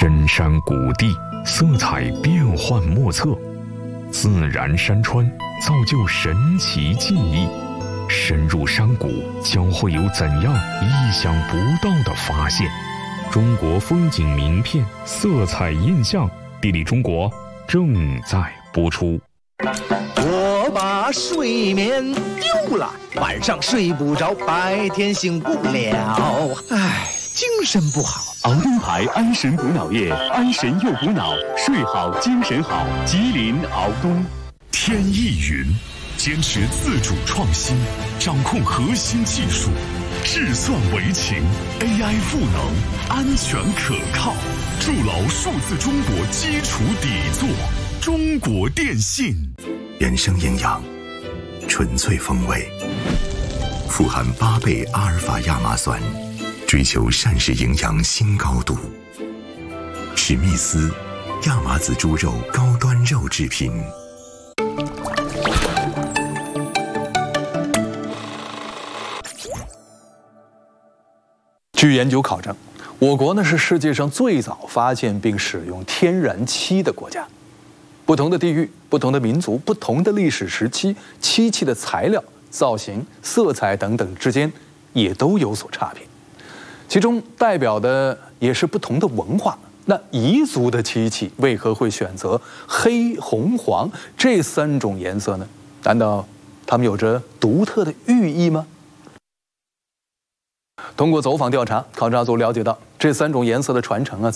深山谷地，色彩变幻莫测，自然山川造就神奇技艺。深入山谷，将会有怎样意想不到的发现？中国风景名片色彩印象，地理中国正在播出。 我把睡眠丢了，晚上睡不着，白天醒不了，唉，精神不好。 敖登牌安神补脑液，安神又补脑，睡好精神好。吉林敖东。 天意云，坚持自主创新，掌控核心技术，智算为情 ，AI 赋能，安全可靠，筑牢数字中国基础底座。中国电信。 原生营养，纯粹风味，富含8倍阿尔法亚麻酸，追求膳食营养新高度。史密斯亚麻籽猪肉高端肉制品。 据研究考证，我国呢是世界上最早发现并使用天然漆的国家。不同的地域、不同的民族、不同的历史时期，漆器的材料、造型、色彩等等之间也都有所差别。其中代表的也是不同的文化。那彝族的漆器为何会选择黑、红、黄这3种颜色呢？难道它们有着独特的寓意吗？通过走访调查，考察组了解到，这3种颜色的传承